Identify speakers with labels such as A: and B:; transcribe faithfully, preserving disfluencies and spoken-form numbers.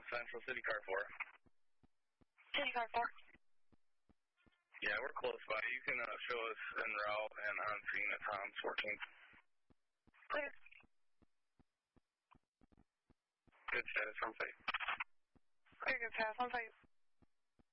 A: Central City Car four.
B: City Car four.
A: Yeah, we're close by. You can uh, show us en route and on scene at Tom's fourteen.
B: Clear.
A: Good status, on site.
B: Clear, good status, on site.